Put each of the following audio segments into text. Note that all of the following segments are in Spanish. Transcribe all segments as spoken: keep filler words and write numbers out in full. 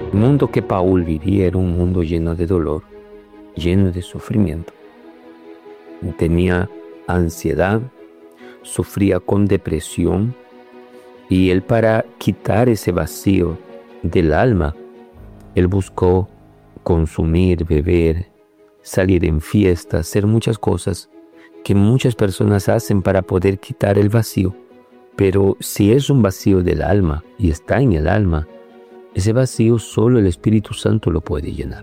El mundo que Paul vivía era un mundo lleno de dolor, lleno de sufrimiento. Tenía ansiedad, sufría con depresión, y él, para quitar ese vacío del alma, él buscó consumir, beber, salir en fiesta, hacer muchas cosas que muchas personas hacen para poder quitar el vacío. Pero si es un vacío del alma y está en el alma, ese vacío solo el Espíritu Santo lo puede llenar.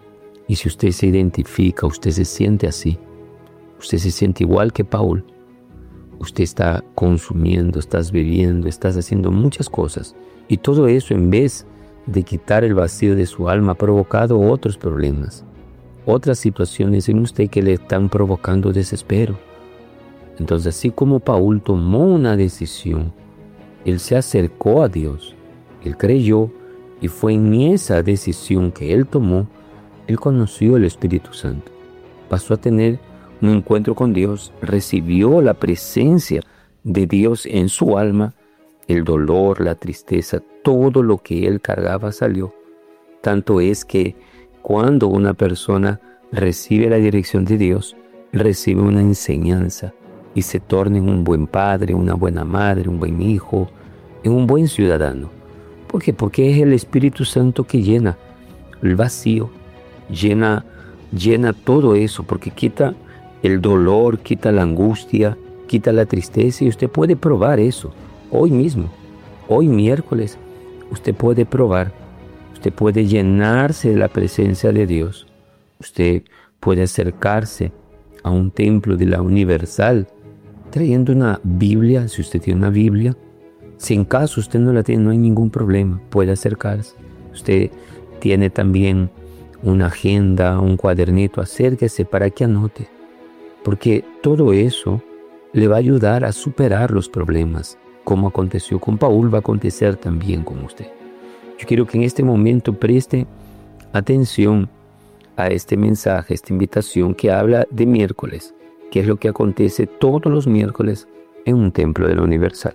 Y si usted se identifica, usted se siente así, usted se siente igual que Paul, usted está consumiendo, estás bebiendo, estás haciendo muchas cosas, y todo eso, en vez de quitar el vacío de su alma, ha provocado otros problemas, otras situaciones en usted que le están provocando desespero. Entonces, así como Paul tomó una decisión, él se acercó a Dios, él creyó, y fue en esa decisión que él tomó, él conoció el Espíritu Santo, pasó a tener un encuentro con Dios, recibió la presencia de Dios en su alma, el dolor, la tristeza, todo lo que él cargaba salió. Tanto es que cuando una persona recibe la dirección de Dios, recibe una enseñanza y se torna en un buen padre, una buena madre, un buen hijo, en un buen ciudadano. ¿Por qué? Porque es el Espíritu Santo que llena el vacío, llena, llena todo eso, porque quita el dolor, quita la angustia, quita la tristeza, y usted puede probar eso hoy mismo, hoy miércoles. Usted puede probar, usted puede llenarse de la presencia de Dios, usted puede acercarse a un templo de la Universal trayendo una Biblia, si usted tiene una Biblia. Si en caso usted no la tiene, no hay ningún problema, puede acercarse. Usted tiene también una agenda, un cuadernito, acérquese para que anote, porque todo eso le va a ayudar a superar los problemas. Como aconteció con Paul, va a acontecer también con usted. Yo quiero que en este momento preste atención a este mensaje, esta invitación que habla de miércoles, que es lo que acontece todos los miércoles en un templo de la Universal.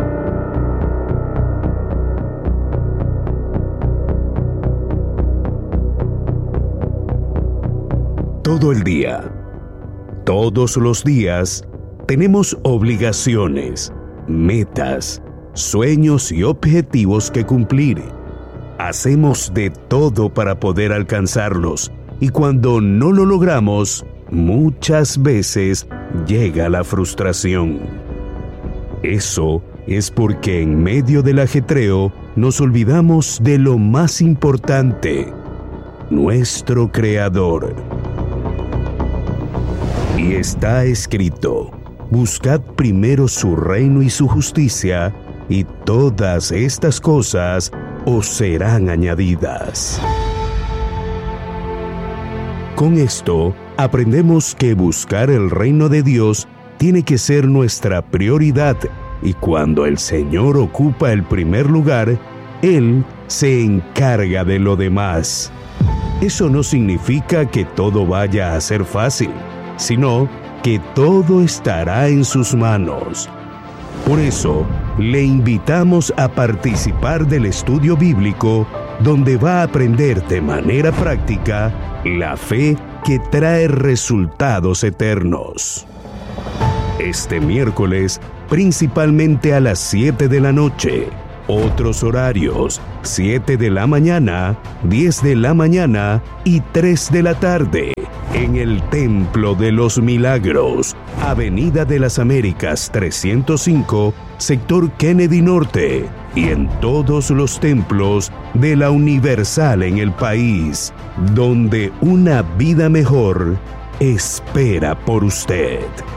Todo el día, todos los días, tenemos obligaciones, metas, sueños y objetivos que cumplir. Hacemos de todo para poder alcanzarlos, y cuando no lo logramos, muchas veces llega la frustración. Eso es porque en medio del ajetreo nos olvidamos de lo más importante, nuestro Creador. Y está escrito: buscad primero su reino y su justicia, y todas estas cosas os serán añadidas. Con esto, aprendemos que buscar el reino de Dios tiene que ser nuestra prioridad, y cuando el Señor ocupa el primer lugar, Él se encarga de lo demás. Eso no significa que todo vaya a ser fácil, sino que todo estará en sus manos. Por eso, le invitamos a participar del estudio bíblico, donde va a aprender de manera práctica la fe que trae resultados eternos. Este miércoles, principalmente a las siete de la noche. Otros horarios: siete de la mañana, diez de la mañana y tres de la tarde. En el Templo de los Milagros, Avenida de las Américas trescientos cinco, sector Kennedy Norte, y en todos los templos de la Universal en el país, donde una vida mejor espera por usted.